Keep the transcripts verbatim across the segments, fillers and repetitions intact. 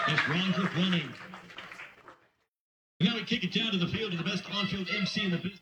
That's wrong for punting. Now we kick it down to the field to the best on-field M C in the business.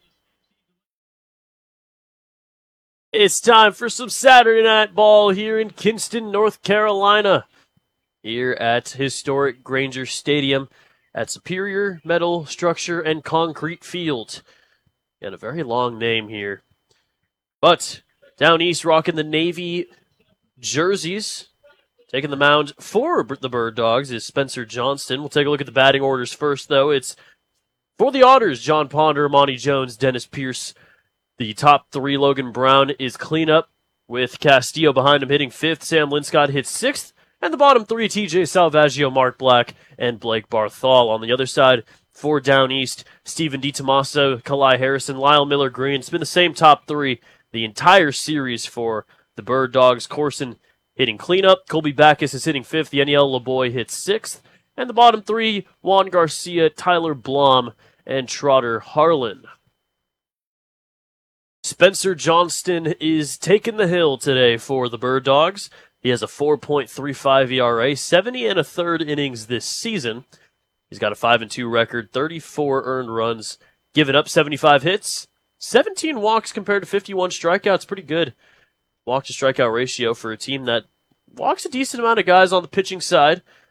It's time for some Saturday Night Ball here in Kinston, North Carolina. Here at historic Granger Stadium at Superior Metal Structure and Concrete Field. And a very long name here. But down east rocking the Navy jerseys. Taking the mound for the Bird Dogs is Spencer Johnston. We'll take a look at the batting orders first, though. It's for the Otters, John Ponder, Monty Jones, Dennis Pierce. The top three, Logan Brown, is cleanup with Castillo behind him hitting fifth. Sam Linscott hits sixth. And the bottom three, T J Salvaggio, Mark Black, and Blake Barthol. On the other side, for down east, Stephen DiTomaso, Kalai Harrison, Lyle Miller Green. It's been the same top three the entire series for the Bird Dogs. Corson hitting cleanup. Colby Backus is hitting fifth. Yaniel LeBoy hits sixth. And the bottom three, Juan Garcia, Tyler Blom, and Trotter Harlan. Spencer Johnston is taking the hill today for the Bird Dogs. He has a four point three five E R A, seventy and a third innings this season. He's got a five and two record, thirty-four earned runs, given up seventy-five hits, seventeen walks compared to fifty-one strikeouts. Pretty good walk to strikeout ratio for a team that walks a decent amount of guys on the pitching side.